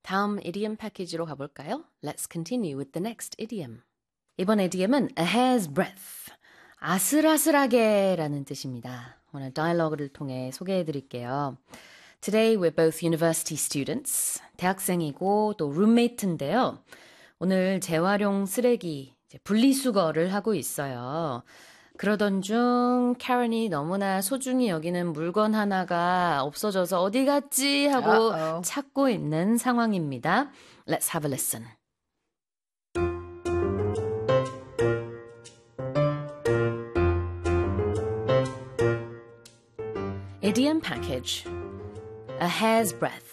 다음 idiom 패키지로 가볼까요? Let's continue with the next idiom. 이번 idiom은 a hair's breadth, 아슬아슬하게 라는 뜻입니다. 오늘 다이alo그를 통해 소개해드릴게요. Today we're both university students, 대학생이고 또 roommate인데요. 오늘 재활용 쓰레기 분리수거를 하고 있어요. 그러던 중 카렌이 너무나 소중히 여기는 물건 하나가 없어져서 어디 갔지 하고 Uh-oh. 찾고 있는 상황입니다. Let's have a listen. Idiom package. A hair's breadth.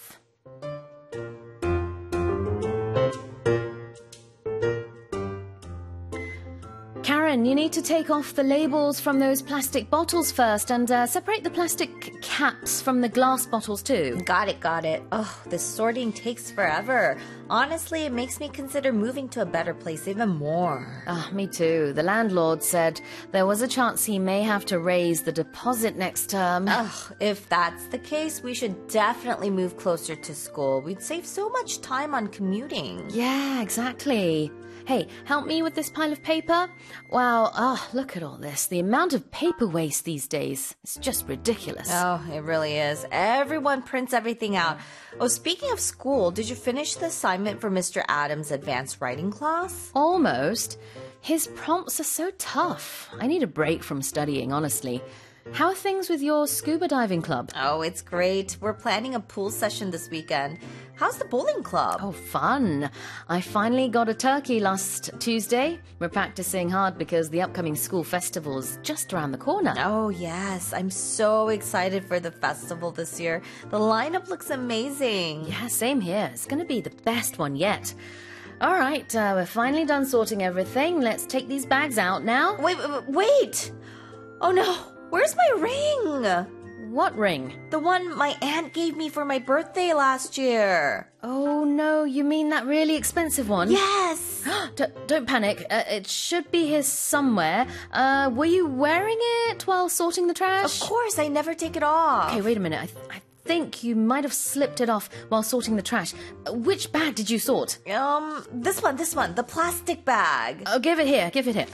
Karen, you need to take off the labels from those plastic bottles first and separate the plastic caps from the glass bottles too. Got it. Oh, this sorting takes forever. Honestly, it makes me consider moving to a better place even more. Me too. The landlord said there was a chance he may have to raise the deposit next term. If that's the case, we should definitely move closer to school. We'd save so much time on commuting. Yeah, exactly. Hey, help me with this pile of paper? Wow, look at all this. The amount of paper waste these days. It's just ridiculous. Oh, it really is. Everyone prints everything out. Oh, speaking of school, did you finish the assignment for Mr. Adams' advanced writing class? Almost. His prompts are so tough. I need a break from studying, honestly. How are things with your scuba diving club? Oh, it's great. We're planning a pool session this weekend. How's the bowling club? Oh, fun. I finally got a turkey last Tuesday. We're practicing hard because the upcoming school festival is just around the corner. Oh, yes. I'm so excited for the festival this year. The lineup looks amazing. Yeah, same here. It's going to be the best one yet. All right, we're finally done sorting everything. Let's take these bags out now. Wait! Oh, no. Where's my ring? What ring? The one my aunt gave me for my birthday last year. Oh, no, you mean that really expensive one? Yes! Don't panic. It should be here somewhere. Were you wearing it while sorting the trash? Of course, I never take it off. Okay, wait a minute. I think you might have slipped it off while sorting the trash. Which bag did you sort? This one, the plastic bag. Oh, give it here.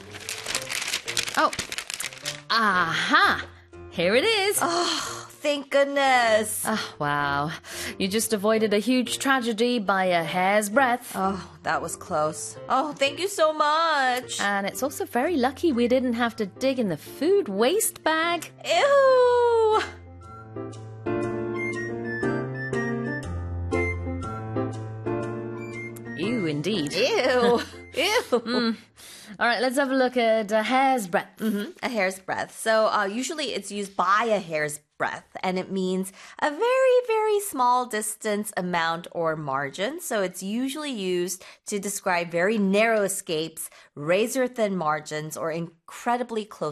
Oh. Aha! Here it is. Oh, thank goodness. Wow. You just avoided a huge tragedy by a hair's breadth. Oh, that was close. Oh, thank you so much. And it's also very lucky we didn't have to dig in the food waste bag. Ew! Ew, indeed. Ew. Ew. All right, let's have a look at a hair's breadth. A hair's breadth. So usually it's used by a hair's breadth, and it means a very, very small distance, amount, or margin. So it's usually used to describe very narrow escapes, razor-thin margins, or incredibly close